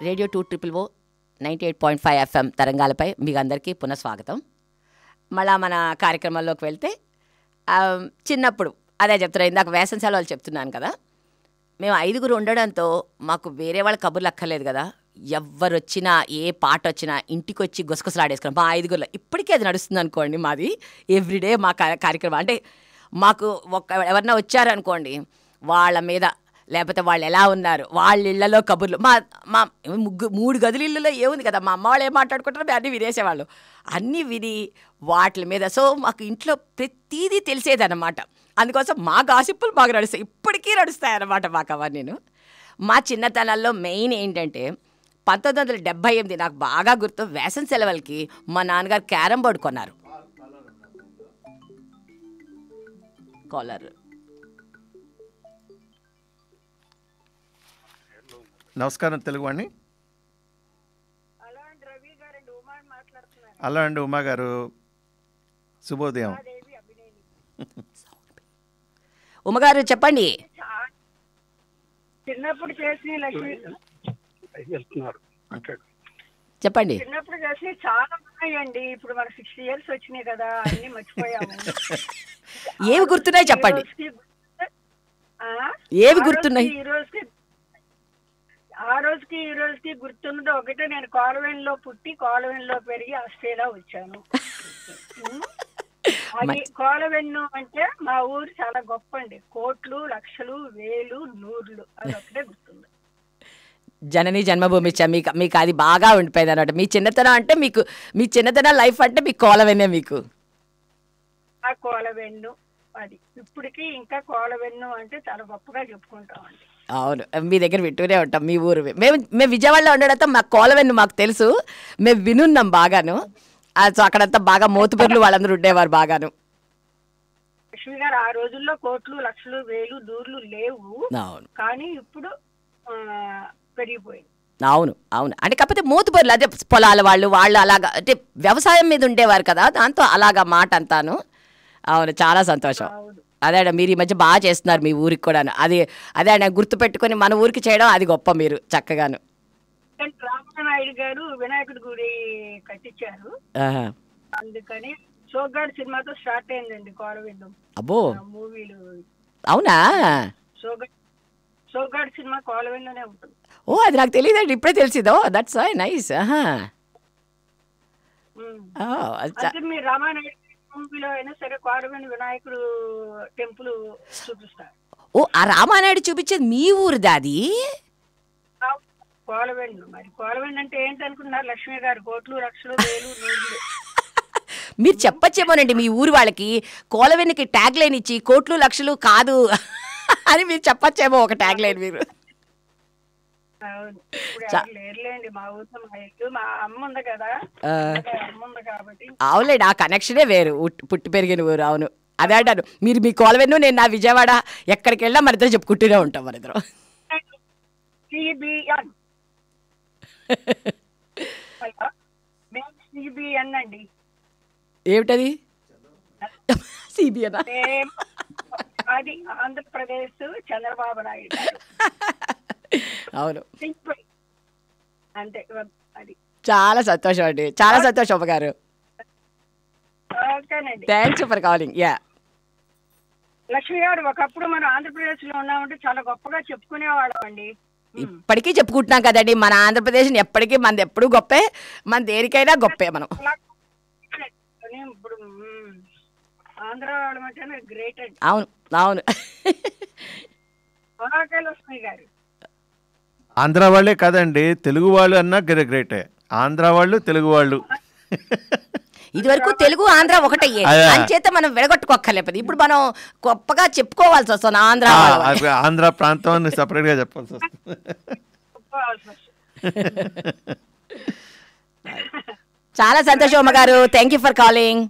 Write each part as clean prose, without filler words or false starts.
Radio 2 98.5 FM తరంగాలపై మీకు అందరికీ పునఃస్వాగతం. మళ్ళా మన కార్యక్రమాల్లోకి వెళ్తే చిన్నప్పుడు అదే చెప్తున్నా, ఇందాక వేసవి సెలవులు చెప్తున్నాను కదా, మేము 5గురు ఉండడంతో మాకు వేరే వాళ్ళ కబుర్లు అక్కర్లేదు కదా. ఎవరు వచ్చినా ఏ పాట వచ్చినా ఇంటికి వచ్చి గుసగుసలాడేసుకున్నాం మా 5గురులో. ఇప్పటికీ అది నడుస్తుంది అనుకోండి. మాది ఎవ్రీడే మా కార్యక్రమం. అంటే మాకు ఎవరన్నా వచ్చారనుకోండి, వాళ్ళ మీద లేకపోతే వాళ్ళు ఎలా ఉన్నారు, వాళ్ళ ఇళ్లలో కబుర్లు. మా 3 గదుల ఇళ్ళలో ఏముంది కదా, మా అమ్మ వాళ్ళు ఏం మాట్లాడుకుంటారో మేము అన్నీ వినేసేవాళ్ళు. అన్నీ విని వాటి మీద సో మాకు ఇంట్లో ప్రతీదీ తెలిసేదన్నమాట. అందుకోసం మా గాసిప్పులు బాగా నడుస్తాయి, ఇప్పటికీ నడుస్తాయి అన్నమాట మాకు అవన్నీ. మా చిన్నతనాల్లో మెయిన్ ఏంటంటే 1978 నాకు బాగా గుర్తు, వేసవి సెలవులకి మా నాన్నగారు క్యారమ్ బోర్డు కొన్నారు. కాలర్ నమస్కారం తెలుగువాణి. హలో అండి ఉమా గారు, శుభోదయం. ఉమ్మగారు చెప్పండి. చిన్నప్పుడు చేసి చెప్పండి. చిన్నప్పుడు చేసి చాలా ఉన్నాయండి. ఇప్పుడు మనకు 60 years వచ్చినాయి కదా, అన్ని మర్చిపోయాము. ఏవి గుర్తున్నాయి చెప్పండి. ఏవి గుర్తున్నాయి? ఆ రోజుకి ఈ రోజుకి గుర్తున్నది ఒకటే, నేను కాలవెన్లో పుట్టి కాలవెన్లో పెరిగి ఆస్ట్రేలియా వచ్చాను. అది కాలవెన్ను అంటే మా ఊరు చాలా గొప్ప అండి. కోట్లు, లక్షలు, వేలు, నూర్లు, అది ఒకటే గుర్తుంది. జనని జన్మభూమి మీకు అది బాగా ఉండిపోయింది అన్నమాట. మీ చిన్నతనం అంటే మీకు, మీ చిన్నతనం లైఫ్ అంటే మీకు కోలవెన్నే. మీకు ఆ కోలవెన్ను అది ఇప్పటికీ ఇంకా కోలవెన్ను అంటే చాలా గొప్పగా చెప్పుకుంటామండి. అవును, మీ దగ్గర వింటూనే ఉంటాం మీ ఊరు. మేము విజయవాడలో ఉండడంతో మాకు కోలవెన్ను మాకు తెలుసు, మేము వినున్నాం బాగాను. సో అక్కడంతా బాగా మోతుబర్లు వాళ్ళందరూ ఉండేవారు బాగాను. లక్ష్మి గారు, ఆ రోజుల్లో కోట్లు, లక్షలు, వేలు, దూర్లు లేవు. అవును, కానీ ఇప్పుడు పెరిగిపోయింది. అవును అవును. అంటే కాకపోతే మోతుబర్లు అదే పొలాల వాళ్ళు అలాగా అంటే వ్యవసాయం మీద ఉండేవారు కదా, దాంతో అలాగా మాట అంతాను. అవును, చాలా సంతోషం. అదే మీరు ఈ మధ్య బాగా చేస్తున్నారు మీ ఊరికి కూడా. అదే గుర్తు పెట్టుకొని మన ఊరికి చేయడం అది గొప్ప. మీరు చక్కగాను. రామానాయుడు గారు వినాయకుడి గుడి కట్టించారు, అందుకని సోగ్గాడ్ సినిమాతో స్టార్ట్ అయిందండి కోలవెన్ను. అబ్బో, మూవీలు. అవునా? సోగ్గాడ్ సినిమా కోలవెన్లోనే ఉంటుంది. ఓ, అది నాకు తెలియదండి, ఇప్పుడే తెలిసిందో. That's nice. మీరు రామానాయుడు మూవీలో అయినా సరే కోలవెన్ను వినాయకుడు టెంపుల్ చూపిస్తారు. ఓ, ఆ రామానాయుడు చూపించేది మీ ఊరిదా అది? కోలవెన్ను. మరి కోలవెన్ను అంటే ఏంటనుకున్నారు లక్ష్మి గారు? కోట్లు, లక్షలు, వేలు, నూర్లు. మీరు చెప్పచ్చేమోనండి మీ ఊరు వాళ్ళకి, కోలవెన్నుకి ట్యాగ్ లైన్ ఇచ్చి కోట్లు లక్షలు కాదు అని మీరు చెప్పచ్చేమో ఒక ట్యాగ్ లైన్ మీరు. అవును, లేరులేండి మా ఊరిలో. మా ఇల్లు మా అమ్మ ఉంది కదా, అమ్మ ఉంది కాబట్టి. అవునులేండి, ఆ కనెక్షనే వేరు, పుట్టి పెరిగిన ఊరు. అవును, అదే అంటాను. మీరు మీ కోలవెన్ను, నేను నా విజయవాడ, ఎక్కడికి వెళ్ళా మన ఇద్దరు చెప్పుకుంటూనే ఉంటాం మన ఇద్దరం. సిబిఎన్ అండి. ఏమిటది? సిబిఎన్? అది ఆంధ్రప్రదేశ్ చంద్రబాబు నాయుడు. అవును, అంతే. అది చాలా సంతోషం అండి, చాలా సంతోషం అమ్మగారు. ఓకేనండి, thanks for calling. Yeah Lakshmi గారు, ఒకప్పుడు మనం ఆంధ్రప్రదేశ్ లో ఉన్నామంటే చాలా గొప్పగా చెప్పుకునేవాళ్ళం అండి. ఇప్పటికీ చెప్పుకుంటున్నాం కదండి మన ఆంధ్రప్రదేశ్. ఎప్పటికీ మనది ఎప్పుడు గొప్పే, మన దేనికైనా గొప్పే. మనం ఇప్పుడు ఆంధ్ర వాళ్ళ గ్రేట్ అండి. అవును అవును. లక్ష్మి గారు, ఆంధ్ర వాళ్ళే కాదండి, తెలుగు వాళ్ళు అన్నా గ్రేటే. ఆంధ్ర వాళ్ళు, తెలుగు వాళ్ళు. ఇది వరకు తెలుగు ఆంధ్ర ఒకటయ్యే, అంచేత మనం విడగొట్టుకోక్కర్లేదు. ఇప్పుడు మనం గొప్పగా చెప్పుకోవాల్సి వస్తుంది. ఆంధ్ర ప్రాంతం సపరేట్ గా చెప్పాల్సి వస్తుంది. చాలా సంతోషం అమ్మ గారు, థ్యాంక్ యూ ఫర్ కాలింగ్.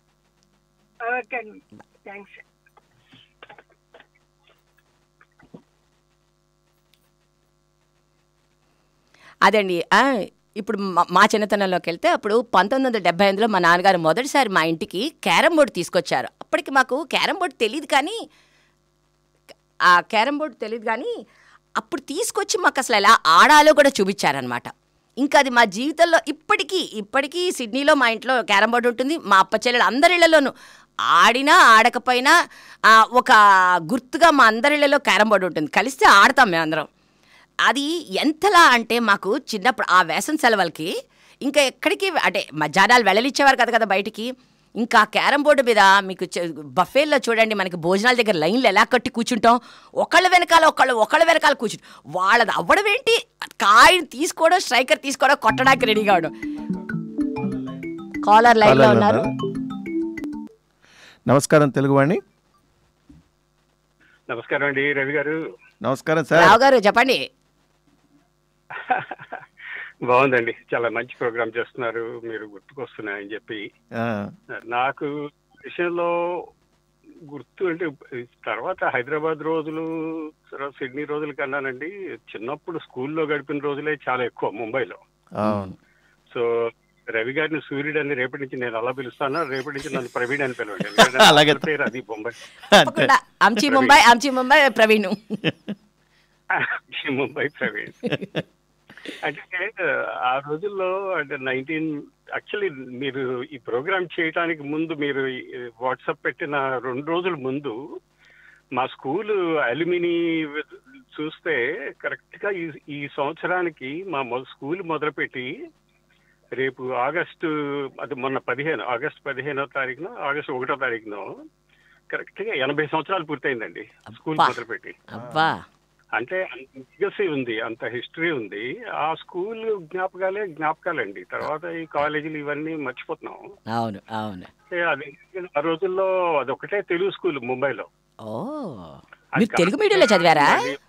అదండి. ఇప్పుడు మా చిన్నతనంలోకి వెళ్తే అప్పుడు 1978లో మా నాన్నగారు మొదటిసారి మా ఇంటికి క్యారమ్ బోర్డు తీసుకొచ్చారు. అప్పటికి మాకు క్యారమ్ బోర్డు తెలియదు, కానీ అప్పుడు తీసుకొచ్చి మాకు అసలు ఎలా ఆడాలో కూడా చూపించారనమాట. ఇంకా అది మా జీవితంలో ఇప్పటికీ సిడ్నీలో మా ఇంట్లో క్యారమ్ బోర్డు ఉంటుంది. మా అప్ప చెల్లెలు అందరి ఇళ్లలోనూ ఆడినా ఆడకపోయినా ఒక గుర్తుగా మా అందరి ఇళ్లలో క్యారమ్ బోర్డు ఉంటుంది. కలిస్తే ఆడతాం మేమందరం. అది ఎంతలా అంటే మాకు చిన్నప్పుడు ఆ వేసవి సెలవులకి ఇంకా ఎక్కడికి అంటే మధ్యాహ్నాలు వెళ్ళలిచ్చేవారు కదా బయటికి. ఇంకా క్యారమ్ బోర్డు మీద మీకు బఫేల్లో చూడండి, మనకి భోజనాల దగ్గర లైన్లు ఎలా కట్టి కూర్చుంటాం, ఒకళ్ళ వెనకాల కూర్చుంటాం. వాళ్ళది అవ్వడం ఏంటి, కాయని తీసుకోవడం, స్ట్రైకర్ తీసుకోవడం, కొట్టడానికి రెడీగా అవడం. కాలర్ లైన్లో ఉన్నారు. నమస్కారం తెలుగువాణి. నమస్కారం అండి రవి గారు. నమస్కారం సార్. రావు గారు చెప్పండి. బాగుందండి, చాలా మంచి ప్రోగ్రామ్ చేస్తున్నారు మీరు, గుర్తుకొస్తున్నాయని చెప్పి. నాకు విషయంలో గుర్తు అంటే తర్వాత హైదరాబాద్ రోజులు, తర్వాత సిడ్నీ రోజుల కన్నానండి చిన్నప్పుడు స్కూల్లో గడిపిన రోజులే చాలా ఎక్కువ ముంబైలో. సో రవి గారిని సూర్యుడు అని రేపటి నుంచి నేను అలా పిలుస్తాను, రేపటి నుంచి నన్ను ప్రవీణ్ అని పిలవండి. పేరు అది ముంబై. ముంబై ప్రవీణ్. ముంబై ప్రవీణ్. అంటే ఆ రోజుల్లో అంటే యాక్చువల్లీ మీరు ఈ ప్రోగ్రామ్ చేయడానికి ముందు, మీరు వాట్సాప్ పెట్టిన 2 రోజుల ముందు మా స్కూల్ అల్యూమినీ చూస్తే కరెక్ట్ గా ఈ సంవత్సరానికి మా స్కూల్ మొదలుపెట్టి రేపు ఆగస్టు 15వ తారీఖున, ఆగస్టు 1వ తారీఖున కరెక్ట్ గా 80 సంవత్సరాలు పూర్తయిందండి స్కూల్ మొదలుపెట్టి. అంటే అంత లిగసీ ఉంది, అంత హిస్టరీ ఉంది. ఆ స్కూల్ జ్ఞాపకాలండి. తర్వాత ఈ కాలేజీలు ఇవన్నీ మర్చిపోతున్నాం. అవును అవును. అది ఆ రోజుల్లో అదొకటే తెలుగు స్కూల్ ముంబైలో. తెలుగు మీడియంలో చదివారా?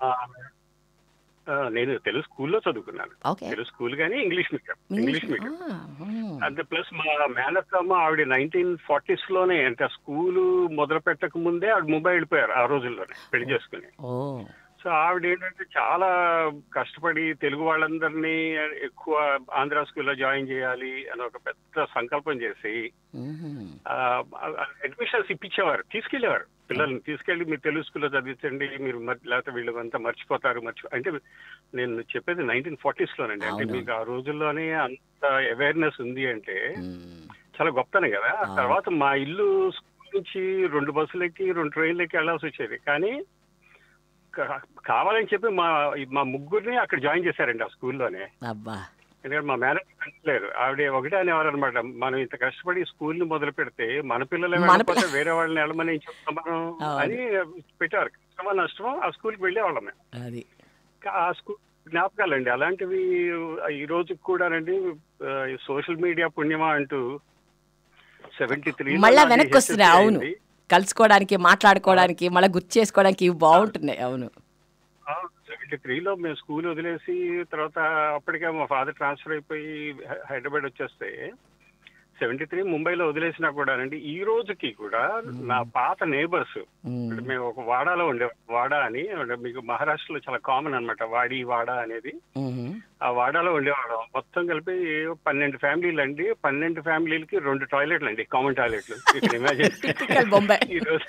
నేను తెలుగు స్కూల్లో చదువుకున్నాను. తెలుగు స్కూల్ కానీ ఇంగ్లీష్ మీడియం. అంటే ప్లస్ మా మేనత్తమ్మ ఆవిడ 1940s లోనే, అంటే స్కూలు మొదలు పెట్టక ముందే ఆవిడ ముంబై వెళ్ళిపోయారు ఆ రోజుల్లోనే పెళ్లి చేసుకుని. సో ఆవిడ ఏంటంటే చాలా కష్టపడి తెలుగు వాళ్ళందరినీ ఎక్కువ ఆంధ్ర స్కూల్లో జాయిన్ చేయాలి అని ఒక పెద్ద సంకల్పం చేసి అడ్మిషన్స్ ఇప్పించేవారు, తీసుకెళ్లేవారు పిల్లల్ని. తీసుకెళ్లి మీరు తెలుగు స్కూల్లో చదివించండి, మీరు లేకపోతే వీళ్ళు అంతా మర్చిపోతారు. అంటే నేను చెప్పేది 1940s లోనండి. అంటే మీకు ఆ రోజుల్లోనే అంత అవేర్నెస్ ఉంది అంటే చాలా గొప్పనే కదా. తర్వాత మా ఇల్లు స్కూల్ నుంచి 2 బస్సులకి 2 ట్రైన్లకి వెళ్లాల్సి వచ్చేది. కానీ కావాలని చెప్పి మా ముగ్గురిని అక్కడ జాయిన్ చేశారండి ఆ స్కూల్లోనే. ఎందుకంటే మా మేనేజర్ లేరు, ఆవిడ ఒకటే అనేవారు అనమాట, మనం ఇంత కష్టపడి స్కూల్ ని మొదలు పెడితే మన పిల్లలే వెళ్ళకపోతే వేరే వాళ్ళని వెళ్ళమని చెప్తాం మనం అని పెట్టారు. కష్టమో నష్టమో ఆ స్కూల్కి వెళ్ళేవాళ్ళం మేము. ఆ స్కూల్ జ్ఞాపకాలండి అలాంటివి ఈ రోజుకి కూడానండి. సోషల్ మీడియా పుణ్యమా అంటూ 73 మళ్ళా వెనక్కి వస్తున్నాయి. అవును, కలుసుకోవడానికి, మాట్లాడుకోవడానికి, మళ్ళీ గుర్తు చేసుకోవడానికి బాగుంటున్నాయి. అవును, 73లో మేము స్కూల్ వదిలేసి తర్వాత అప్పటికే మా ఫాదర్ ట్రాన్స్ఫర్ అయిపోయి హైదరాబాద్ వచ్చేస్తే 73 ముంబైలో వదిలేసినా కూడా అండి ఈ రోజుకి కూడా నా పాత నేబర్స్, మేము ఒక వాడాలో వాడ అని, మీకు మహారాష్ట్రలో చాలా కామన్ అనమాట వాడ అనేది. ఆ వాడాలో ఉండేవాళ్ళం. మొత్తం కలిపి 12 ఫ్యామిలీలు అండి. 12 ఫ్యామిలీలకి 2 టాయిలెట్లు అండి, కామన్ టాయిలెట్లు. ఇక్కడ ఇమాజిన్. ఈరోజు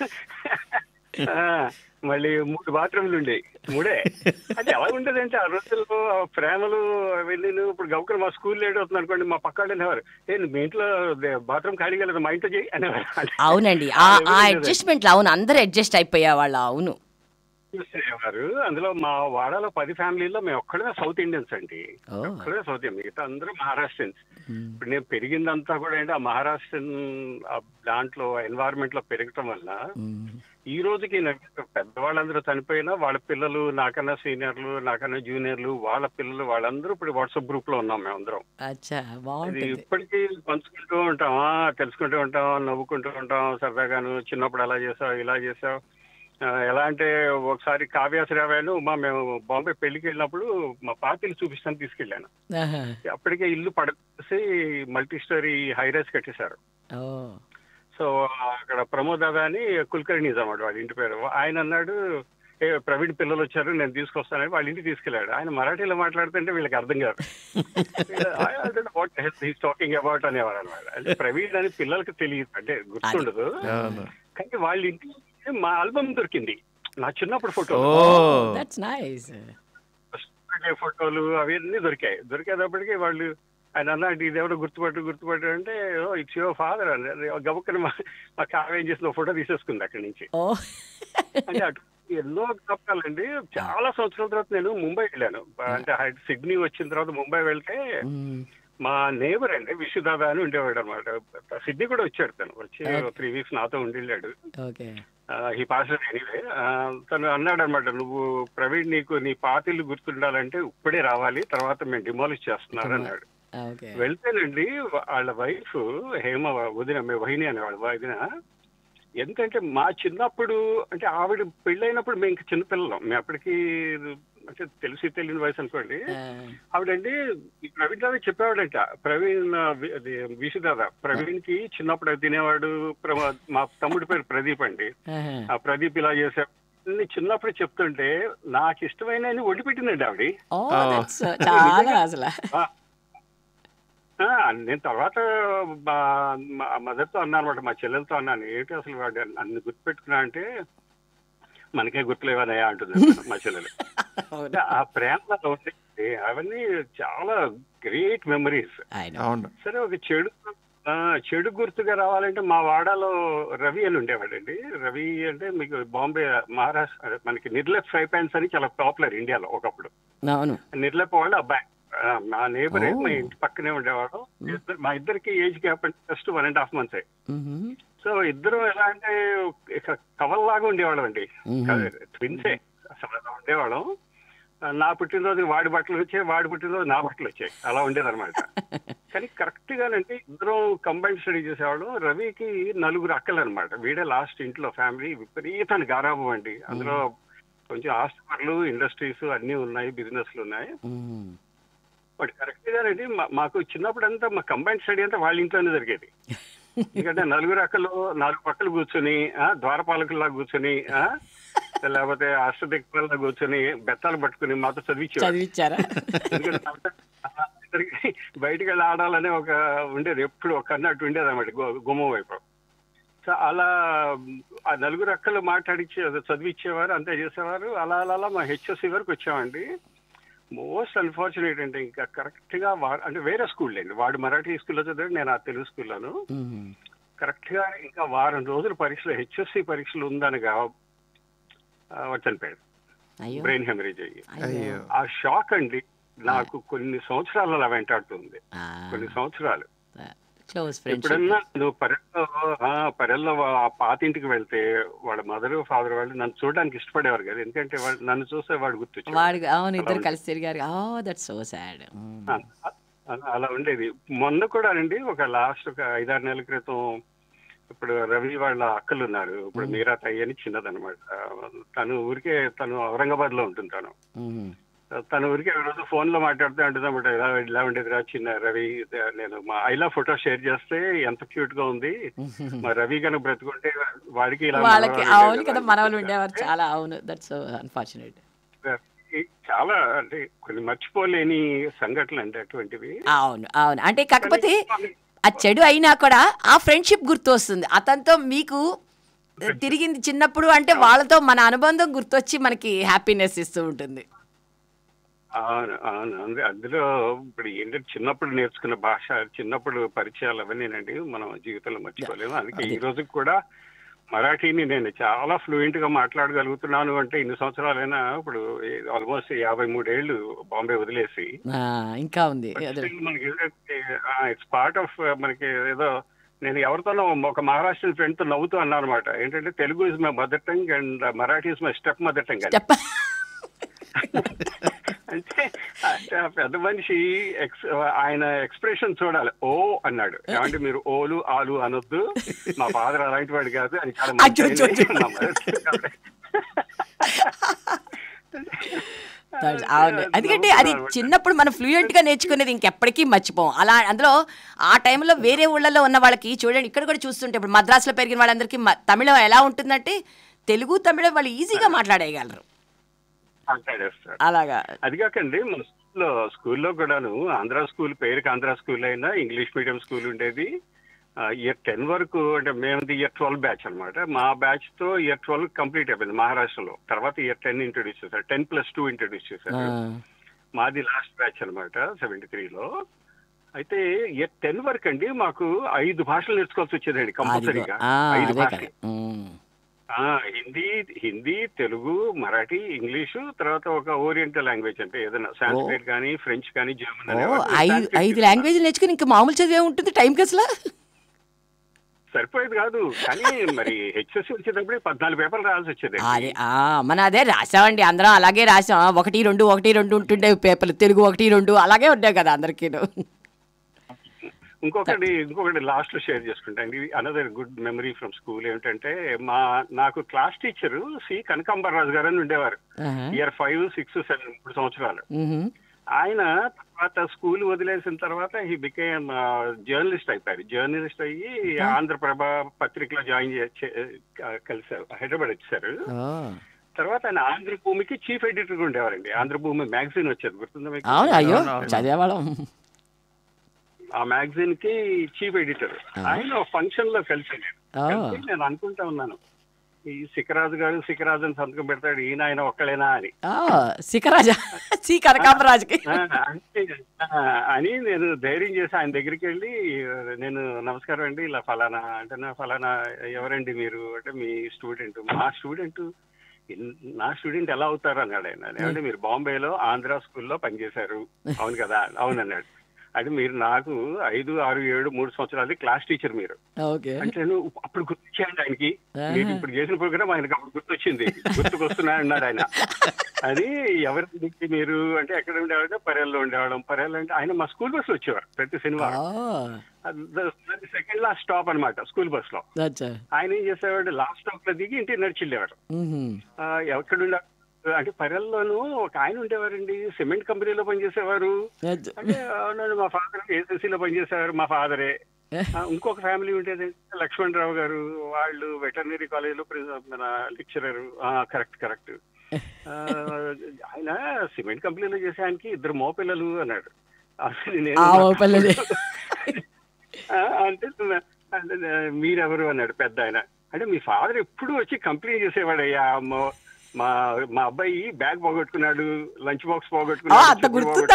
మళ్ళీ 3 బాత్రూమ్లు ఉండేవి, 3. అది ఎలా ఉండేది అంటే ఆ రోజుల్లో ప్రేమలు అవన్నీ. ఇప్పుడు గౌకర్ మా స్కూల్ లేట్ అవుతుంది అనుకోండి, మా పక్క అనేవారు, మీ ఇంట్లో బాత్రూమ్ ఖాళీ కలదు, మా ఇంట్లో చేయి అనేవారు. అవునండి, ఆ అడ్జస్ట్మెంట్. అవును, అందరూ అడ్జస్ట్ అయిపోయేవాళ్ళు. అవును, అందులో మా వాడాలో 10 ఫ్యామిలీలో మేము ఒక్కడే సౌత్ ఇండియన్స్ అండి. ఒక్కడే సౌత్ ఇండియన్, మిగతా అందరూ మహారాష్ట్రన్స్. ఇప్పుడు నేను పెరిగిందంతా కూడా ఏంటి ఆ మహారాష్ట్రన్ దాంట్లో ఎన్వైరన్మెంట్ లో పెరగటం వల్ల ఈ రోజుకి పెద్దవాళ్ళందరూ చనిపోయినా వాళ్ళ పిల్లలు, నాకన్నా సీనియర్లు, నాకన్నా జూనియర్లు, వాళ్ళ పిల్లలు, వాళ్ళందరూ ఇప్పుడు వాట్సాప్ గ్రూప్ లో ఉన్నాం మేమందరం. ఇది ఇప్పటికీ పంచుకుంటూ ఉంటాం, తెలుసుకుంటూ ఉంటాం, నవ్వుకుంటూ ఉంటాం సరదాగాను. చిన్నప్పుడు అలా చేసావు, ఇలా చేసావు. ఎలా అంటే ఒకసారి కావ్యాశ్రావ్యాను మేము బాంబే పెళ్లికి వెళ్ళినప్పుడు మా పార్టీలు చూపిస్తాను తీసుకెళ్ళాను. అప్పటికే ఇల్లు పడేసి మల్టీ స్టోరీ హైరైస్ కట్టేశారు. సో అక్కడ ప్రమోద్ దాదా అని కుల్కర్ణి అన్నమాట వాడి ఇంటి పేరు. ఆయన అన్నాడు, ప్రవీణ్ పిల్లలు వచ్చారు నేను తీసుకొస్తానని వాళ్ళ ఇంటికి తీసుకెళ్ళాడు. ఆయన మరాఠీలో మాట్లాడుతుంటే వీళ్ళకి అర్థం కాదు. వాట్ టాకింగ్ అబౌట్ అనేవారు అనమాట. అంటే ప్రవీణ్ అని పిల్లలకి తెలియదు, అంటే గుర్తుండదు. కానీ వాళ్ళ ఇంటికి మా ఆల్బమ్ దొరికింది, నా చిన్నప్పుడు ఫోటో. డే ఫోటోలు అవన్నీ దొరికేటప్పటికి వాళ్ళు ఆయన అన్నాడు ఇదేవరో గుర్తుపట్టు అంటే ఇట్స్ యువర్ ఫాదర్ అని గబుక్కని మా కావ్య ఏం చేసిన ఫోటో తీసేసుకుంది అక్కడి నుంచి. అంటే అటు ఎన్నో జ్ఞాపకాలండి. చాలా సంవత్సరాల తర్వాత నేను ముంబై వెళ్ళాను. అంటే సిడ్నీ వచ్చిన తర్వాత ముంబై వెళ్తే మా నేబర్ అండి విశ్వదాదా అని ఉండేవాడు అనమాట. సిడ్నీ కూడా వచ్చాడు, తను వచ్చి 3 weeks నాతో ఉండిళ్ళాడు. ఈ పాస్ ఎనీవే తను అన్నాడు అనమాట, నువ్వు ప్రవీణ్ నీకు నీ పాతిళ్ళు గుర్తుండాలంటే ఇప్పుడే రావాలి, తర్వాత మేము డిమాలిష్ చేస్తున్నారు అన్నాడు. వెళ్తేనండి వాళ్ళ వైఫ్ హేమ వదిన, వహిని అనేవాడు వదిన. ఎందుకంటే మా చిన్నప్పుడు అంటే ఆవిడ పెళ్ళైనప్పుడు మేము ఇంకా చిన్నపిల్లలం, మేము అప్పటికి అంటే తెలియని వయసు అనుకోండి. ఆవిడండి ప్రవీణ్ దాదా చెప్పేవాడంట, ప్రవీణ్ విషుదాదా ప్రవీణ్ కి చిన్నప్పుడు అది తినేవాడు. మా తమ్ముడి పేరు ప్రదీప్ అండి, ఆ ప్రదీప్ ఇలా చేసే చిన్నప్పుడు చెప్తుంటే నాకు ఇష్టమైన వండి పెట్టిందండి ఆవిడ. నేను తర్వాత మా మదర్తో అన్నాను అనమాట, మా చెల్లెలతో అన్నాను, ఏంటి అసలు వాడు అన్ని గుర్తుపెట్టుకున్నా అంటే మనకే గుర్తులేవనయా అంటుంది మా చెల్లెలు. ఆ ప్రేమ ఉంది, అవన్నీ చాలా గ్రేట్ మెమరీస్. సరే ఒక చెడు గుర్తుగా రావాలంటే మా వాడాలో రవి అని ఉండేవాడండి. రవి అంటే మీకు బాంబే మహారాష్ట్ర మనకి నిర్లెప్ ఫ్రై పాన్స్ అని చాలా పాపులర్ ఇండియాలో ఒకప్పుడు. నిర్లెప్ వాళ్ళు అబ్బాయి మా నేబరే, మా ఇంటి పక్కనే ఉండేవాడు. మా ఇద్దరికి ఏజ్ గ్యాప్ అంటే జస్ట్ 1.5 months. సో ఇద్దరు ఎలా అంటే కవల్లాగా ఉండేవాళ్ళం అండి, ట్విన్సే అసలు అలా ఉండేవాళ్ళం. నా పుట్టినరోజు వాడి బట్టలు వచ్చాయి, వాడి పుట్టినరోజు నా బట్టలు వచ్చాయి, అలా ఉండేదన్నమాట. కానీ కరెక్ట్ గానంటే ఇద్దరం కంబైన్ స్టడీ చేసేవాళ్ళం. రవికి 4 అక్కలు అనమాట, వీడే లాస్ట్ ఇంట్లో. ఫ్యామిలీ విపరీతాన్ని గారాబం అండి. అందులో కొంచెం ఆస్తులు, ఇండస్ట్రీస్ అన్ని ఉన్నాయి, బిజినెస్లు ఉన్నాయి. బట్ కరెక్ట్ గానండి మాకు చిన్నప్పుడు అంతా మా కంబైన్ స్టడీ అంతా వాళ్ళ ఇంట్లోనే జరిగేది. ఎందుకంటే 4 అక్కలు 4 పక్కలు కూర్చొని ద్వారపాలకుల్లా కూర్చొని లేకపోతే అష్టదిక్పాలలా కూర్చొని బెత్తాలు పట్టుకుని మాతో చదివించారు. బయటికి వెళ్ళి ఆడాలనే ఒక ఉండేది, ఎప్పుడు ఒక అన్నట్టు ఉండేది అన్నమాట గుమ్మం వైపు. సో అలా ఆ 4 అక్కలు మాట్లాడిచ్చి చదివించేవారు, అంతే చేసేవారు. అలా అలా మా హెచ్ఎస్సి వరకు వచ్చామండి. మోస్ట్ అన్ఫార్చునేట్ అంటే ఇంకా కరెక్ట్ గా అంటే వేరే స్కూల్ అండి, వాడు మరాఠీ స్కూల్లో చదివాడు, నేను ఆ తెలుగు స్కూల్లోను. కరెక్ట్ గా ఇంకా వారం రోజులు పరీక్షలు, హెచ్ఎస్సి పరీక్షలు ఉందనగా చనిపోయాడు, బ్రెయిన్ హెమరేజ్ అయ్యి. ఆ షాక్ అండి నాకు కొన్ని సంవత్సరాలు అలా వెంటాడుతుంది, కొన్ని సంవత్సరాలు. ఎప్పుడన్నా నువ్వు పరెల్లో ఆ పాతింటికి వెళ్తే వాళ్ళ మదర్ ఫాదర్ వాళ్ళు నన్ను చూడడానికి ఇష్టపడేవారు కదా, ఎందుకంటే వాళ్ళు నన్ను చూస్తే వాడు గుర్తొచ్చాడు. అలా ఉండేది. మొన్న కూడా అండి ఒక లాస్ట్ ఒక 5-6 నెలల క్రితం, ఇప్పుడు రవి వాళ్ళ అక్కలు ఉన్నారు, ఇప్పుడు మీరా తయ్య అని చిన్నదనమాట. తను ఔరంగాబాద్ లో ఉంటుంది. తన ఊరికి రోజు ఫోన్ లో మాట్లాడుతూ అంటుందన్నమాట, ఇలా ఉండేది రా చిన్న రవి, నేను మా ఐలా ఫోటో షేర్ చేస్తే ఎంత క్యూట్ గా ఉంది, మా రవి కనుక బ్రతుకుంటే వాడికి ఇలా చాలా అంటే కొన్ని మర్చిపోలేని సంఘటనలు అంటే అటువంటివి. అవును అవును, అంటే కాకపోతే ఆ చెడు అయినా కూడా ఆ ఫ్రెండ్షిప్ గుర్తు వస్తుంది. అతనితో మీకు తిరిగింది చిన్నప్పుడు అంటే వాళ్ళతో మన అనుబంధం గుర్తొచ్చి మనకి హ్యాపీనెస్ ఇస్తూ ఉంటుంది. అవును అవును, అందులో ఇప్పుడు ఏంటంటే చిన్నప్పుడు నేర్చుకున్న భాష, చిన్నప్పుడు పరిచయాలు అవన్నీనండి మనం జీవితంలో మర్చిపోలేము. అందుకే ఈ రోజుకి కూడా మరాఠీని నేను చాలా ఫ్లూయెంట్ గా మాట్లాడగలుగుతున్నాను అంటే ఇన్ని సంవత్సరాలైనా, ఇప్పుడు ఆల్మోస్ట్ 53 ఏళ్ళు బాంబే వదిలేసి ఇంకా ఉంది. మనకి ఇట్స్ పార్ట్ ఆఫ్ మనకి ఏదో. నేను ఎవరితోనో ఒక మహారాష్ట్రన్ ఫ్రెండ్ తో నవ్వుతూ అన్నా అనమాట, ఏంటంటే Telugu is my mother tongue and Marathi is my step mother tongue అని. అంటే పెద్ద మనిషి ఆయన ఎక్స్ప్రెషన్ చూడాలి. ఓ అన్నాడు, ఏమంటే మీరు ఓలు ఆలు అనొద్దు, మా ఫాదర్ అలాంటి వాడు కాదు అని చాలా అవును. ఎందుకంటే అది చిన్నప్పుడు మనం ఫ్లూయెంట్ గా నేర్చుకునేది ఇంకెప్పటికీ మర్చిపోం. అలా అందులో ఆ టైంలో వేరే ఊళ్ళలో ఉన్న వాళ్ళకి చూడండి, ఇక్కడ కూడా చూస్తుంటే ఇప్పుడు మద్రాసులో పెరిగిన వాళ్ళందరికీ తమిళం ఎలా ఉంటుందంటే తెలుగు తమిళం వాళ్ళు ఈజీగా మాట్లాడేయగలరు. అలాగా. అది కాకండి మన స్కూల్లో కూడాను ఆంధ్ర స్కూల్, పేరుకి ఆంధ్ర స్కూల్ అయినా ఇంగ్లీష్ మీడియం స్కూల్ ఉండేది. ఇయర్ 10 వరకు, అంటే మేము ఇయర్ 12 బ్యాచ్ అనమాట. మా బ్యాచ్ తో ఇయర్ 12 కంప్లీట్ అయిపోయింది మహారాష్ట్రలో. తర్వాత ఇయర్ 10 ఇంట్రొడ్యూస్ చేశారు, 10+2 ఇంట్రొడ్యూస్ చేశారు. మాది లాస్ట్ బ్యాచ్ అనమాట 73లో. అయితే ఇయర్ 10 వరకు అండి మాకు 5 భాషలు నేర్చుకోవాల్సి వచ్చేదండి కంపల్సరీగా. 5 భాషలు. హిందీ, తెలుగు, మరాఠీ, ఇంగ్లీషు, తర్వాత ఒక ఓరియంటల్ లాంగ్వేజ్ అంటే ఏదైనా సాంస్క్రిట్ కానీ, ఫ్రెంచ్ కానీ, జర్మన్. 5 లాంగ్వేజ్ నేర్చుకుని ఇంకా మామూలు చదివే ఉంటుంది టైంకి అసలు. సరిపోయేది కాదు, కానీ మరి హెచ్ఎస్సి వచ్చేటప్పుడు 14 పేపర్లు రాయాల్సి వచ్చేది. అదే మన అదే రాసామండి, అందరం అలాగే రాసాం. 1, 2 ఉంటుండే పేపర్లు, తెలుగు 1, 2 అలాగే ఉంటాయి కదా అందరికీ. ఇంకొకటి లాస్ట్ లో షేర్ చేసుకుంటాను. Another good memory from school ఏమిటంటే, నాకు క్లాస్ టీచరు సి కనకాంబరరాజు గారు అని ఉండేవారు. ఇయర్ 5, 6, 7 3 సంవత్సరాలు. ఆయన తర్వాత స్కూల్ వదిలేసిన తర్వాత హీ బికేమ్ జర్నలిస్ట్ అయిపోయారు. జర్నలిస్ట్ అయ్యి ఆంధ్రప్రభ పత్రికలో జాయిన్ కలిసారు, హైదరాబాద్ వచ్చారు. తర్వాత ఆయన ఆంధ్రభూమికి చీఫ్ ఎడిటర్ ఉండేవారండి. ఆంధ్రభూమి మ్యాగజైన్ వచ్చేది, గుర్తుందా మీకు? చదివేవాళ్ళం. ఆ మ్యాగజైన్ కి చీఫ్ ఎడిటర్. ఆయన ఫంక్షన్ లో కలిసాను. నేను అనుకుంటా ఉన్నాను, ఈ శిఖరాజు గారు శిఖరాజు అని సంతకం పెడతాడు, ఈయన ఆయన ఒక్కలేనా అని. శిఖరాజా సి కనకాంబరాజుకి అని నేను ధైర్యం చేసి ఆయన దగ్గరికి వెళ్ళి, నేను నమస్కారం అండి, ఇలా ఫలానా అంటే, ఫలానా ఎవరండి మీరు అంటే, మీ స్టూడెంట్. నా స్టూడెంట్ ఎలా అవుతారు అన్నాడు ఆయన. ఏమంటే మీరు బాంబేలో ఆంధ్ర స్కూల్లో పనిచేశారు, అవును కదా? అవును అన్నాడు. అంటే మీరు నాకు 5, 6, 7, 3 సంవత్సరాలు క్లాస్ టీచర్ మీరు అంటే, నేను అప్పుడు గుర్తొచ్చాయండి ఆయనకి. మీరు ఇప్పుడు చేసిన ప్రోగ్రామ్ ఆయనకి అప్పుడు గుర్తొచ్చింది, గుర్తుకొస్తున్నా అన్నాడు ఆయన. అది ఎవరి మీరు అంటే ఎక్కడ ఉండేవాడు? పర్యాల్లో ఉండేవాళ్ళం. పర్యాలు అంటే ఆయన మా స్కూల్ బస్ లో వచ్చేవారు ప్రతి శనివారం. సెకండ్ లాస్ట్ స్టాప్ అనమాట స్కూల్ బస్ లో. ఆయన ఏం చేసేవాడు, లాస్ట్ స్టాప్ లో దిగి ఇంటికి నడిచి వెళ్ళేవారు. ఎక్కడుండే అంటే పర్యల్లోనూ ఒక ఆయన ఉండేవారండి, సిమెంట్ కంపెనీలో పనిచేసేవారు. అంటే మా ఫాదర్ ఏసీసీలో పనిచేసేవారు, మా ఫాదరే. ఇంకొక ఫ్యామిలీ ఉండేది లక్ష్మణరావు గారు, వాళ్ళు వెటర్నరీ కాలేజీలో మన లెక్చరర్. కరెక్ట్. ఆయన సిమెంట్ కంపెనీలో చేసే ఆయనకి 2 మోపిల్లలు అన్నాడు. అసలు నేను అంటే మీరెవరు అన్నాడు పెద్ద ఆయన. అంటే మీ ఫాదర్ ఎప్పుడు వచ్చి కంప్లైంట్ చేసేవాడయ్యా, మా అబ్బాయి బ్యాగ్ పోగొట్టుకున్నాడు, లంచ్ బాక్స్ పోగొట్టుకున్నాడు.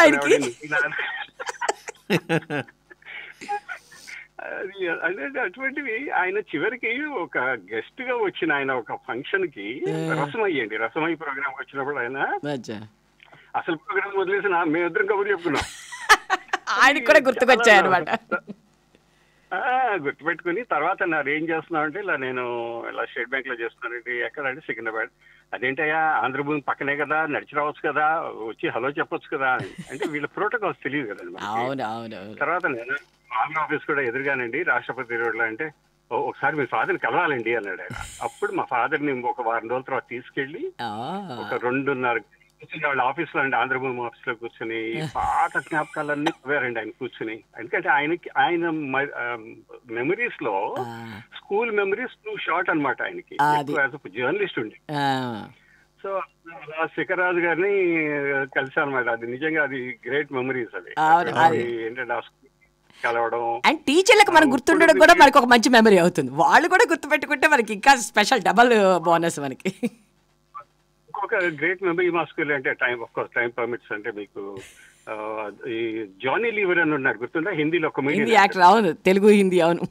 అటువంటివి ఆయన చివరికి ఒక గెస్ట్ గా వచ్చిన ఆయన ఒక ఫంక్షన్ కి రసమయ్యి ప్రోగ్రామ్ వచ్చినప్పుడు ఆయన అసలు ప్రోగ్రామ్ వదిలేసి మేమిద్దరం కబుర్లు చెప్పుకున్నాం. ఆయన కూడా గుర్తుకొచ్చాయి అనమాట. గుర్తుపెట్టుకుని తర్వాత నారు ఏం చేస్తున్నావు అంటే, ఇలా నేను ఇలా స్టేట్ బ్యాంక్ లో చేస్తున్నానండి. ఎక్కడంటే సికింద్రాబాద్. అదేంటయ్యా ఆంధ్రభూమి పక్కనే కదా, నడిచి రావచ్చు కదా, వచ్చి హలో చెప్పొచ్చు కదా అంటే వీళ్ళ ప్రోటోకాల్స్ తెలియదు కదండి. తర్వాత నేను ఆంధ్ర ఆఫీస్ కూడా ఎదురుగానండి రాష్ట్రపతి రోడ్లో అంటే, ఒకసారి మీ ఫాదర్ని కలవాలండి అన్నాడు ఆయన. అప్పుడు మా ఫాదర్ని ఒక 1 వారం రోజుల తర్వాత తీసుకెళ్లి ఒక 2:30 కూర్చుని వాళ్ళ ఆఫీస్ లో అండి, ఆంధ్రభూమి ఆఫీస్ లో కూర్చుని పాత జ్ఞాపకాలన్నీ పోయారండి ఆయన కూర్చుని. ఎందుకంటే ఆయన మెమరీస్ లో స్కూల్ మెమరీస్ టూ షార్ట్ అనమాట ఆయనకి, జర్నలిస్ట్ ఉండి. సో అలా శిఖరాజు గారిని కలిసాను అనమాట. అది నిజంగా అది గ్రేట్ మెమరీస్. అది ఏంటంటే ఆ స్కూల్ కలవడం అండ్ టీచర్లకు మనం గుర్తుండడం కూడా మనకి ఒక మంచి మెమరీ అవుతుంది. వాళ్ళు కూడా గుర్తుపెట్టుకుంటే మనకి ఇంకా స్పెషల్ డబల్ బోనస్ మనకి. ఒక గ్రేట్ మెమరీ మా స్కూల్ అంటే టైం పర్మిట్స్ అంటే మీకు ఈ జానీ లీవర్ అని ఉన్నారు, గుర్తుందా? హిందీలో హిందీ యాక్టర్. అవును, తెలుగు హిందీ. అవును,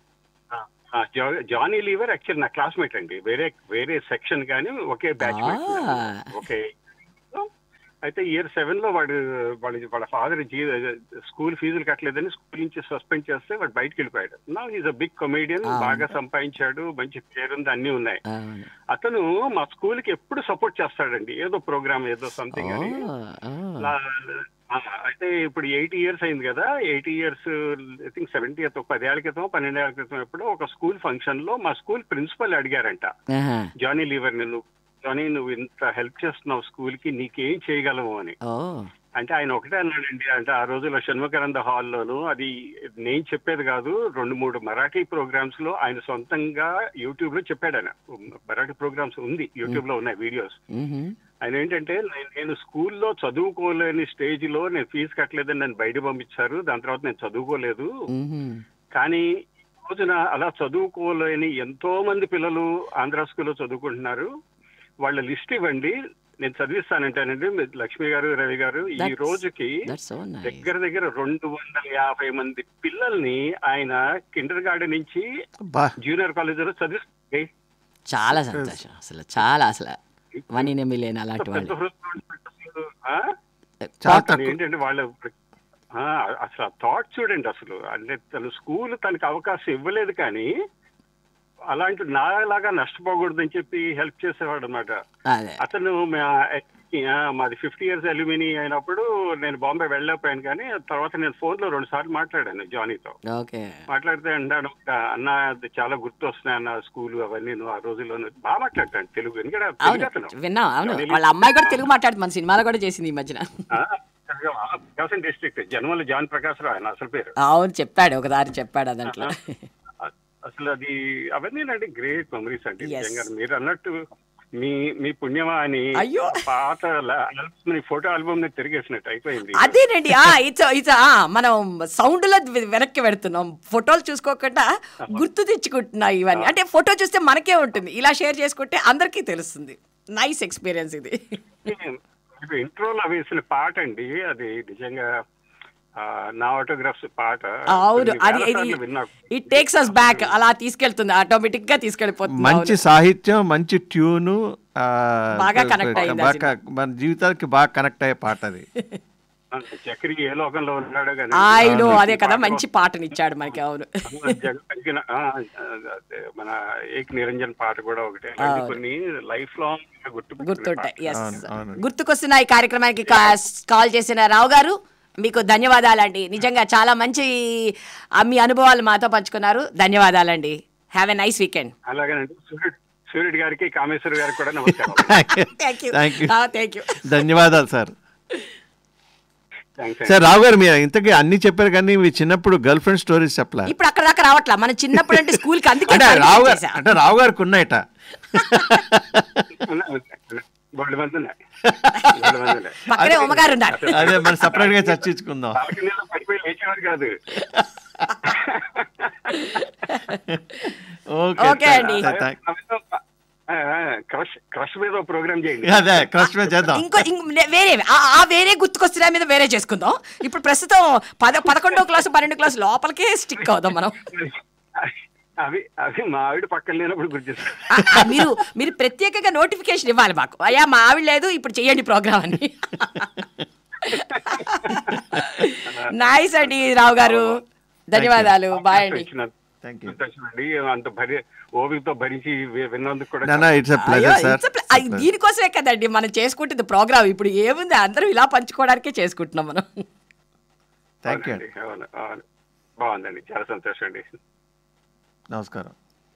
జానీ లీవర్ యాక్చువల్ నా క్లాస్మేట్ అండి, వేరే సెక్షన్ కానీ ఒకే బ్యాచ్ ఒకే. అయితే ఇయర్ 7లో వాళ్ళ ఫాదర్ స్కూల్ ఫీజులు కట్టలేదని స్కూల్ నుంచి సస్పెండ్ చేస్తే వాడు బయటకు వెళ్ళిపోయాడు. నా ఈజ్ అ బిగ్ కమెడియన్, బాగా సంపాదించాడు, మంచి పేరుంది, అన్ని ఉన్నాయి. అతను మా స్కూల్ కి ఎప్పుడు సపోర్ట్ చేస్తాడండి, ఏదో ప్రోగ్రామ్ ఏదో సంథింగ్ అని. అయితే ఇప్పుడు 80 years అయింది కదా. 80 years ఐ థింక్ 70 10 ఏళ్ల క్రితం 12 ఏళ్ల క్రితం ఎప్పుడు ఒక స్కూల్ ఫంక్షన్ లో మా స్కూల్ ప్రిన్సిపల్ అడిగారంట, జానీ లీవర్ నువ్వు ఇంత హెల్ప్ చేస్తున్నావు స్కూల్ కి, నీకేం చేయగలవు అని. అంటే ఆయన ఒకటే అన్నాడండి, అంటే ఆ రోజుల్లో షణ్ముఖానంద హాల్లోను, అది నేను చెప్పేది కాదు, 2-3 మరాఠీ ప్రోగ్రామ్స్ లో ఆయన సొంతంగా యూట్యూబ్ లో చెప్పాడు. ఆయన మరాఠీ ప్రోగ్రామ్స్ ఉంది, యూట్యూబ్ లో ఉన్నాయి వీడియోస్. ఆయన ఏంటంటే, నేను స్కూల్లో చదువుకోలేని స్టేజ్ లో నేను ఫీజు కట్టలేదని నన్ను బయట పంపించారు, దాని తర్వాత నేను చదువుకోలేదు. కానీ రోజున అలా చదువుకోలేని ఎంతో మంది పిల్లలు ఆంధ్ర స్కూల్లో చదువుకుంటున్నారు, వాళ్ళ లిస్ట్ ఇవ్వండి, నేను చదివిస్తానంటానండి లక్ష్మి గారు, రవి గారు. ఈ రోజుకి దగ్గర దగ్గర 250 మంది పిల్లల్ని ఆయన కిండర్ గార్డెన్ నుంచి జూనియర్ కాలేజ్ లో చదివిస్తాయి. చాలా సంతోషం. అసలు వనీనే మిలియన్ అలాంటి వాళ్ళు ఏంటంటే వాళ్ళు అసలు ఆ థాట్ చూడండి. అసలు అంటే తను స్కూల్ తనకి అవకాశం ఇవ్వలేదు, కానీ అలాంటి నాలాగా నష్టపోకూడదని చెప్పి హెల్ప్ చేసేవాడు అనమాట. అతను మాది 50 years అల్యూమిని అయినప్పుడు నేను బాంబే వెళ్ళలేకపోయాను, కానీ తర్వాత నేను ఫోన్ లో 2 సార్లు మాట్లాడాను జానీతో. మాట్లాడితే అన్నాడు, అన్న అది చాలా గుర్తు వస్తున్నాయి అన్న స్కూల్ అవన్నీ, నువ్వు ఆ రోజుల్లో బాగా మాట్లాడతాను తెలుగు. వాళ్ళ అమ్మాయి కూడా తెలుగు మాట్లాడుతుంది, మన సినిమాలో కూడా చేసింది ఈ మధ్యన. ప్రకాశం డిస్ట్రిక్ట్ జనమల జాన్ ప్రకాశ్ రావు ఆయన అసలు పేరు. అవును, చెప్పాడు ఒకసారి చెప్పాడు దాంట్లో. అసలు అది అవన్నీ అంటే గ్రేట్ మెమరీస్ అండి. మీరు అన్నట్టు మీ పుణ్యమా అని పాత ఫోటో ఆల్బమ్ తిరిగేసినట్టు అయిపోయింది. అదేనండి, మనం సౌండ్ లో వెనక్కి పెడుతున్నాం, ఫోటోలు చూసుకోకుండా గుర్తు తెచ్చుకుంటున్నాం ఇవన్నీ. అంటే ఫోటో చూస్తే మనకే ఉంటుంది, ఇలా షేర్ చేసుకుంటే అందరికీ తెలుస్తుంది. నైస్ ఎక్స్పీరియన్స్ ఇది. ఇంట్రోలో వేసిన పాట అండి, అది నిజంగా నా ఆటోగ్రాఫ్స్ పాట. అవును, అది ఇట్ టేక్స్ us బ్యాక్, అలా తీసుకెళ్తుంది, ఆటోమేటిక్ గా తీసుకెళ్ళిపోతుంది. మంచి సాహిత్యం, మంచి ట్యూను, బాగా కనెక్ట్ అయ్యింది, మన జీవితానికి బాగా కనెక్ట్ అయ్యే పాట అది. చక్రి ఏ లోకంలో ఉన్నాడు కానీ ఆయన అదే కదా మంచి పాటనిచ్చాడు మనకి. అవును, మన ఏక్ నిరంజన్ పాట కూడా ఒకటే, కొన్ని లైఫ్ లాంగ్ గుర్తుంటాయి. గుర్తుకొస్తున్న ఈ కార్యక్రమానికి కాల్ చేసిన రావు గారు, మీకు ధన్యవాదాలండి. నిజంగా చాలా మంచి మీ అనుభవాలు మాతో పంచుకున్నారు. ధన్యవాదాలండి. Have a nice weekend. అలాగేనండి. సూర్యుడి గారికి, కామేశ్వర గారికి కూడా నమస్కారం. ధన్యవాదాలు సార్. సార్ రావు గారు, మీరు ఇంతకీ అన్ని చెప్పారు, కానీ మీ చిన్నప్పుడు గర్ల్ ఫ్రెండ్ స్టోరీస్ చెప్పలే. ఇప్పుడు అక్కడ దాకా రావట్లా, మన చిన్నప్పుడు అంటే స్కూల్ కి. అందుకే రావు గారికి ఉన్నాయట. పక్కనే ఉమ్మగారు ఉన్నారు. అదే మనం సపరేట్ గా చర్చించుకుందాం. ఓకే అండి, క్రష్ మీద ప్రోగ్రామ్ చేయండి. అదే క్రష్ మీద చేద్దాం. ఇంకో వేరే వేరే గుర్తుకొస్తున్నా మీద వేరే చేసుకుందాం. ఇప్పుడు ప్రస్తుతం 11వ క్లాసు 12వ క్లాసు లోపలికే స్టిక్ అవుదాం మనం. అవి మా ఆవిడ పక్కన లేనప్పుడు గుర్తు. మీరు ప్రత్యేకంగా నోటిఫికేషన్ ఇవ్వాలి మాకు, అయ్యా మా ఆవిడ లేదు ఇప్పుడు చెయ్యండి ప్రోగ్రామ్ అని. నైస్ అండి రావు గారు, ధన్యవాదాలు. బాయ్ అండి. అంత ఓపికతో భరించి విన్నందుకు కూడా దీనికోసమే కదండి మనం చేసుకుంటుంది ప్రోగ్రామ్. ఇప్పుడు ఏముంది, అందరూ ఇలా పంచుకోవడానికే చేసుకుంటున్నాం మనం. బాగుందండి, చాలా సంతోషం అండి. నమస్కారం.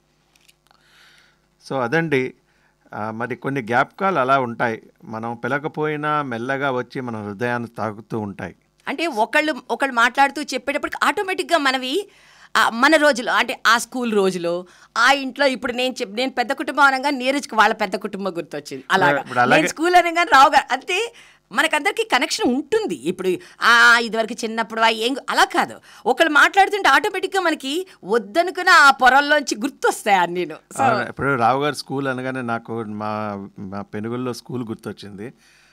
సో అదండి, మరి కొన్ని జ్ఞాపకాలు అలా ఉంటాయి, మనం పిలకపోయినా మెల్లగా వచ్చి మన హృదయాన్ని తాకుతూ ఉంటాయి. అంటే ఒకళ్ళు మాట్లాడుతూ చెప్పేటప్పటికి ఆటోమేటిక్గా మనవి మన రోజులు, అంటే ఆ స్కూల్ రోజులు, ఆ ఇంట్లో. ఇప్పుడు నేను పెద్ద కుటుంబం అనగా నీరజ్కి వాళ్ళ పెద్ద కుటుంబం గుర్తొచ్చింది. అలాగే స్కూల్ అనగా రావు గారు. అంటే మనకందరికి కనెక్షన్ ఉంటుంది. ఇప్పుడు ఇదివరకు చిన్నప్పుడు అలా కాదు, ఒకళ్ళు మాట్లాడుతుంటే ఆటోమేటిక్గా మనకి వద్దనుకున్న ఆ పొరల్లోంచి గుర్తొస్తాయి అన్నీను. ఇప్పుడు రావు గారు స్కూల్ అనగానే నాకు మా పెనుగుల్లో స్కూల్ గుర్తొచ్చింది.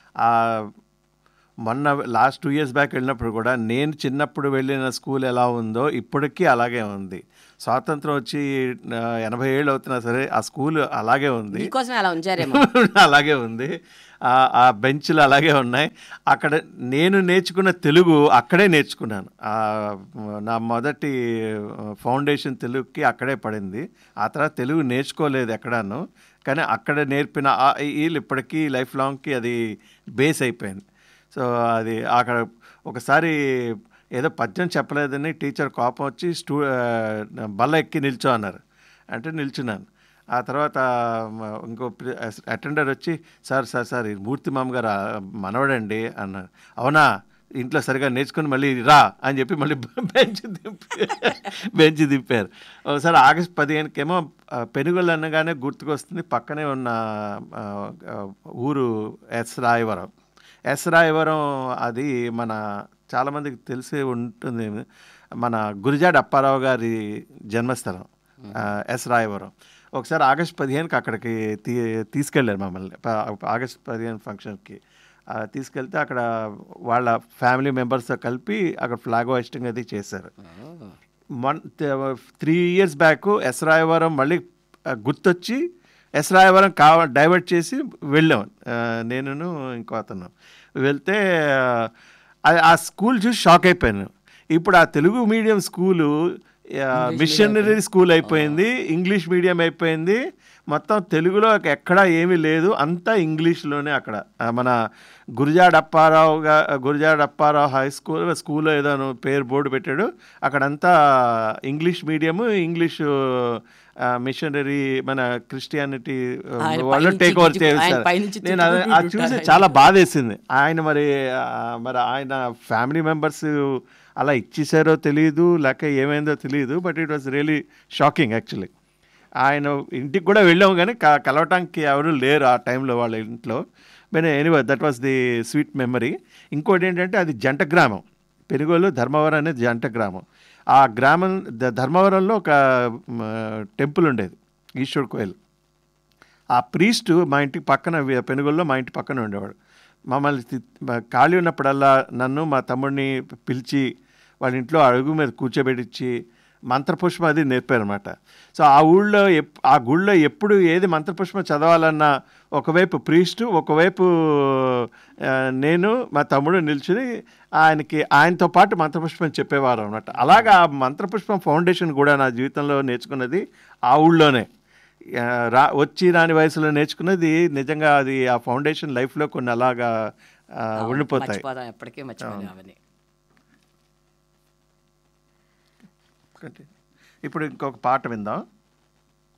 మొన్న లాస్ట్ 2 years బ్యాక్ వెళ్ళినప్పుడు కూడా నేను చిన్నప్పుడు వెళ్ళిన స్కూల్ ఎలా ఉందో ఇప్పటికీ అలాగే ఉంది. స్వాతంత్రం వచ్చి 80 ఏళ్ళు అవుతున్నా సరే ఆ స్కూల్ అలాగే ఉంది, అలాగే ఉంది. ఆ బెంచ్లు అలాగే ఉన్నాయి. అక్కడ నేను నేర్చుకున్న తెలుగు అక్కడే నేర్చుకున్నాను. నా మొదటి ఫౌండేషన్ తెలుగుకి అక్కడే పడింది. ఆ తర్వాత తెలుగు నేర్చుకోలేదు ఎక్కడాను, కానీ అక్కడ నేర్పిన వీళ్ళు ఇప్పటికీ లైఫ్ లాంగ్కి అది బేస్ అయిపోయింది. సో అది అక్కడ ఒకసారి ఏదో పద్యం చెప్పలేదని టీచర్ కోపం వచ్చి బల్ల ఎక్కి నిల్చో అన్నారు. అంటే నిల్చున్నాను. ఆ తర్వాత ఇంకో అటెండర్ వచ్చి సార్ మూర్తి మామ గారు మనవడండి అన్నారు. అవునా, ఇంట్లో సరిగా నేర్చుకుని మళ్ళీ రా అని చెప్పి మళ్ళీ బెంచ్ దింపారు. ఒకసారి ఆగస్టు 15కేమో పెనుగొల్లు అనగానే గుర్తుకొస్తుంది పక్కనే ఉన్న ఊరు ఎస్ రాయవరం. అది మన చాలామందికి తెలిసి ఉంటుంది, మన గురిజాడ అప్పారావు గారి జన్మస్థలం ఎస్ రాయవరం. ఒకసారి ఆగస్ట్ 15కి అక్కడికి తీసుకెళ్ళారు మమ్మల్ని. ఆగస్ట్ 15 ఫంక్షన్కి తీసుకెళ్తే అక్కడ వాళ్ళ ఫ్యామిలీ మెంబర్స్తో కలిపి అక్కడ ఫ్లాగ్ హోస్టింగ్ అది చేశారు. 3 years బ్యాక్ ఎస్రాయవరం మళ్ళీ గుర్తొచ్చి ఎస్రాయవరం డైవర్ట్ చేసి వెళ్ళాం నేను ఇంకో అతను. వెళ్తే ఆ స్కూల్ చూసి షాక్ అయిపోయాను. ఇప్పుడు ఆ Telugu medium school missionary school అయిపోయింది, ఇంగ్లీష్ మీడియం అయిపోయింది, మొత్తం తెలుగులో ఎక్కడా ఏమీ లేదు, అంతా ఇంగ్లీష్లోనే. అక్కడ మన గురజాడ అప్పారావు హై స్కూల్లో ఏదో పేరు బోర్డు పెట్టాడు, అక్కడంతా ఇంగ్లీష్ మీడియము, ఇంగ్లీషు మిషనరీ మన క్రిస్టియానిటీ వాళ్ళు టేక్ ఓవర్ చేస్తారు. నేను అది చూసి చాలా బాధేసింది. ఆయన మరి ఆయన ఫ్యామిలీ మెంబర్స్ అలా ఇచ్చేసారో తెలియదు, లేక ఏమైందో తెలియదు, but it was really shocking actually. ఆయన ఇంటికి కూడా వెళ్ళాము కానీ కలవటానికి ఎవరు లేరు ఆ టైంలో వాళ్ళ ఇంట్లో. మరి anyway that was the sweet memory. ఇంకోటి ఏంటంటే అది జంట గ్రామం, పెనుగోలు ధర్మవరం అనేది జంట గ్రామం. ఆ గ్రామం ధర్మవరంలో ఒక టెంపుల్ ఉండేది, ఈశ్వర్ కోయిల్. ఆ ప్రీస్ట్ మా ఇంటికి పక్కన, పెనుగోలులో మా ఇంటి పక్కన ఉండేవాడు. మమ్మల్ని ఖాళీ ఉన్నప్పుడల్లా నన్ను మా తమ్ముడిని పిలిచి వాళ్ళ ఇంట్లో అడుగు మీద కూర్చోబెట్టించి మంత్రపుష్పం అది నేర్పారనమాట. సో ఆ గుళ్ళో ఎప్పుడు ఏది మంత్రపుష్పం చదవాలన్నా ఒకవైపు ప్రీస్టు, ఒకవైపు నేను మా తమ్ముడు నిల్చుని ఆయనతో పాటు మంత్రపుష్పం చెప్పేవారు అనమాట. అలాగా ఆ మంత్రపుష్పం ఫౌండేషన్ కూడా నా జీవితంలో నేర్చుకున్నది ఆ ఊళ్ళోనే. వచ్చి రాని వయసులో నేర్చుకున్నది నిజంగా అది ఆ ఫౌండేషన్ లైఫ్లో కొన్ని అలాగా ఉండిపోతాయి. ఎప్పటికీ మర్చిపోతాయి. ఇప్పుడు ఇంకొక పాట విందాం.